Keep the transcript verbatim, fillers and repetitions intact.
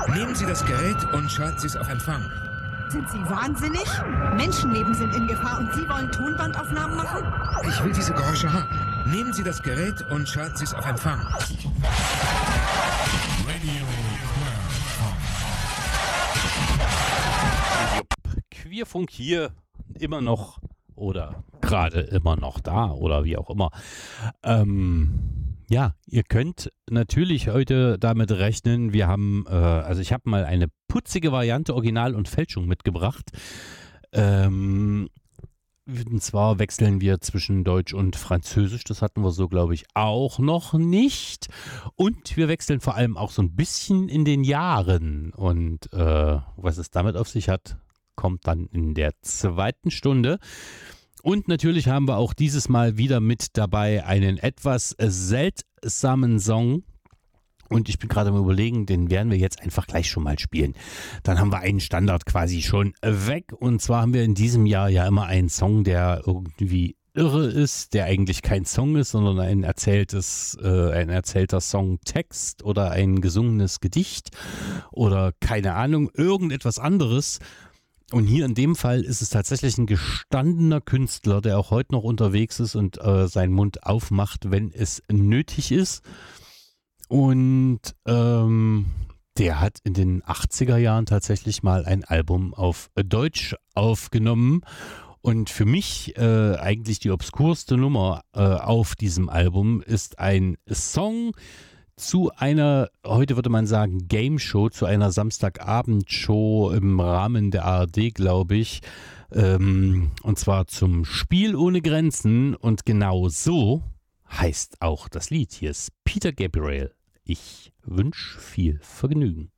Nehmen Sie das Gerät und schalten Sie es auf Empfang. Sind Sie wahnsinnig? Menschenleben sind in Gefahr und Sie wollen Tonbandaufnahmen machen? Ich will diese Geräusche haben. Nehmen Sie das Gerät und schalten Sie es auf Empfang. Radio Queerfunk hier immer noch oder gerade immer noch da oder wie auch immer. Ähm, ja, ihr könnt natürlich heute damit rechnen, wir haben, äh, also ich habe mal eine putzige Variante Original und Fälschung mitgebracht. Ähm, und zwar wechseln wir zwischen Deutsch und Französisch, das hatten wir so, glaube ich, auch noch nicht. Und wir wechseln vor allem auch so ein bisschen in den Jahren. Und äh, was es damit auf sich hat, kommt dann in der zweiten Stunde. Und natürlich haben wir auch dieses Mal wieder mit dabei einen etwas seltsamen Song. Und ich bin gerade am Überlegen, den werden wir jetzt einfach gleich schon mal spielen. Dann haben wir einen Standard quasi schon weg. Und zwar haben wir in diesem Jahr ja immer einen Song, der irgendwie irre ist, der eigentlich kein Song ist, sondern ein erzähltes, äh, ein erzählter Songtext oder ein gesungenes Gedicht oder keine Ahnung, irgendetwas anderes. Und hier in dem Fall ist es tatsächlich ein gestandener Künstler, der auch heute noch unterwegs ist und äh, seinen Mund aufmacht, wenn es nötig ist. Und ähm, der hat in den achtziger Jahren tatsächlich mal ein Album auf Deutsch aufgenommen. Und für mich äh, eigentlich die obskurste Nummer äh, auf diesem Album ist ein Song zu einer, heute würde man sagen, Game Show, zu einer Samstagabendshow im Rahmen der A R D, glaube ich. Ähm, und zwar zum Spiel ohne Grenzen. Und genau so heißt auch das Lied. Hier ist Peter Gabriel. Ich wünsche viel Vergnügen.